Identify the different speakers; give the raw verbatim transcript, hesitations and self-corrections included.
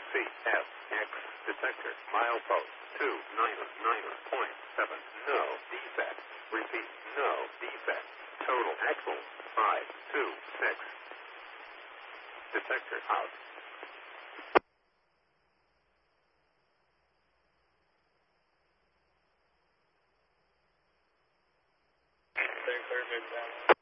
Speaker 1: C S X detector milepost two nine nine point seven. No defect. Repeat. No defect. Total axle five two six. Detector out.
Speaker 2: Clear, clear, move down.